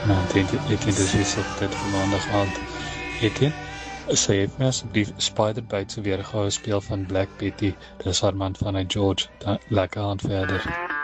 vanaand, Etienne, dis weer so tyd vir maandag aand. Etienne, sê jy vir my asseblief Spider-Bite se weergawe speel van Black Betty, dis haar man van hy George, lekker aand verder.